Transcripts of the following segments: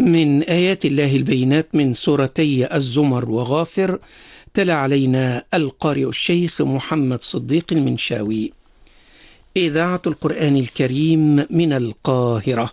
من آيات الله البينات من سورتي الزمر وغافر. تلا علينا القارئ الشيخ محمد صديق المنشاوي. إذاعة القرآن الكريم من القاهرة.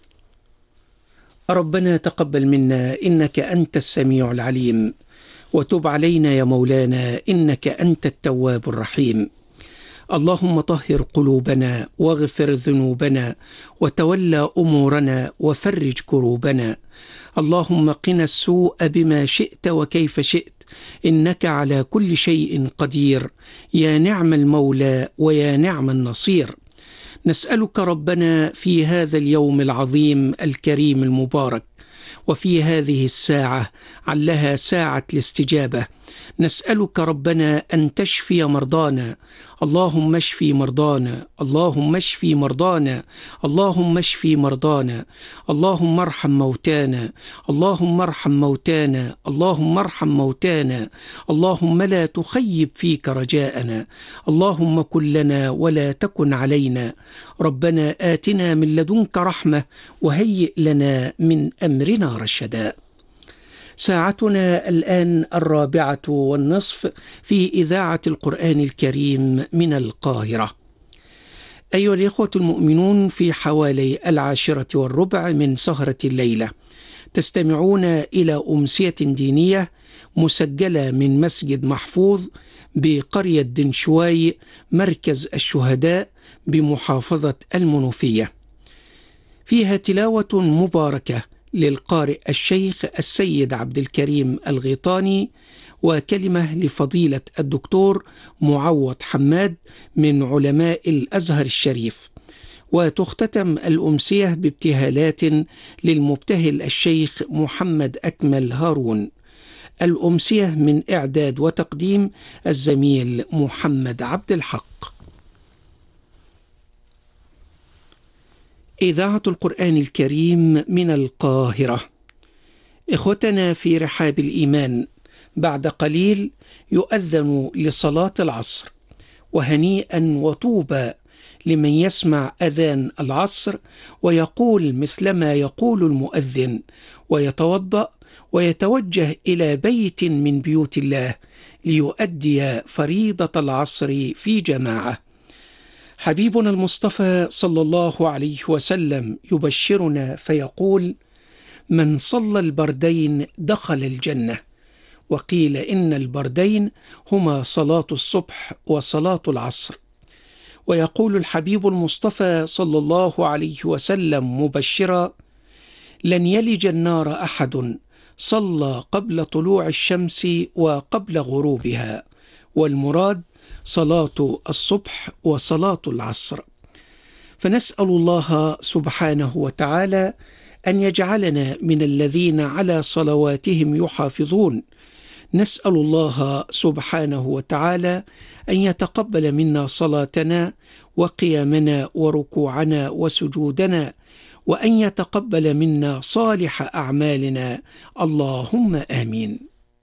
ربنا تقبل منا إنك أنت السميع العليم، وتب علينا يا مولانا إنك أنت التواب الرحيم. اللهم طهر قلوبنا واغفر ذنوبنا وتولى أمورنا وفرج كروبنا. اللهم قنا السوء بما شئت وكيف شئت، إنك على كل شيء قدير، يا نعم المولى ويا نعم النصير. نسألك ربنا في هذا اليوم العظيم الكريم المبارك، وفي هذه الساعة علها ساعة الاستجابة، نسألك ربنا أن تشفي مرضانا. اللهم اشفي مرضانا، اللهم اشفي مرضانا، اللهم اشفي مرضانا. اللهم ارحم موتانا، اللهم ارحم موتانا، اللهم ارحم موتانا. اللهم لا تخيب فيك رجاءنا، اللهم كن لنا ولا تكن علينا. ربنا آتنا من لدنك رحمة وهيئ لنا من أمرنا رشدا. ساعتنا الآن 4:15 في إذاعة القرآن الكريم من القاهرة. أيها الإخوة المؤمنون، في حوالي 10:15 من سهرة الليلة تستمعون إلى أمسية دينية مسجلة من مسجد محفوظ بقرية دنشواي مركز الشهداء بمحافظة المنوفية، فيها تلاوة مباركة للقارئ الشيخ السيد عبد الكريم الغيطاني، وكلمة لفضيلة الدكتور معوض حماد من علماء الأزهر الشريف. وتختتم الأمسية بابتهالات للمبتهل الشيخ محمد أكمل هارون. الأمسية من إعداد وتقديم الزميل محمد عبد الحق. إذاعة القرآن الكريم من القاهرة. إخوتنا في رحاب الإيمان، بعد قليل يؤذن لصلاة العصر، وهنيئا وطوبى لمن يسمع أذان العصر ويقول مثلما يقول المؤذن، ويتوضأ ويتوجه إلى بيت من بيوت الله ليؤدي فريضة العصر في جماعة. حبيبنا المصطفى صلى الله عليه وسلم يبشرنا فيقول: من صلى البردين دخل الجنة. وقيل إن البردين هما صلاة الصبح وصلاة العصر. ويقول الحبيب المصطفى صلى الله عليه وسلم مبشرا: لن يلج النار أحد صلى قبل طلوع الشمس وقبل غروبها، والمراد صلاة الصبح وصلاة العصر. فنسأل الله سبحانه وتعالى أن يجعلنا من الذين على صلواتهم يحافظون. نسأل الله سبحانه وتعالى أن يتقبل منا صلاتنا وقيامنا وركوعنا وسجودنا، وأن يتقبل منا صالح أعمالنا، اللهم آمين.